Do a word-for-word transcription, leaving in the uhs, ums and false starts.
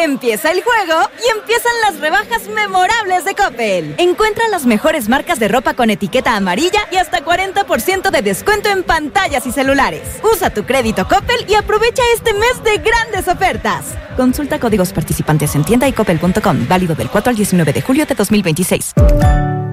Empieza el juego y empiezan las rebajas memorables de Coppel. Encuentra las mejores marcas de ropa con etiqueta amarilla y hasta cuarenta por ciento de descuento en pantallas y celulares. Usa tu crédito Coppel y aprovecha este mes de grandes ofertas. Consulta códigos participantes en tienda y coppel punto com. Válido del cuatro al diecinueve de julio de dos mil veintiséis.